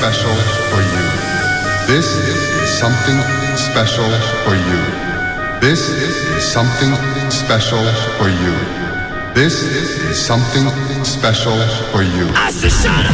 special for you. This is something special for you. This is something special for you. This is something special for you. I should shut up.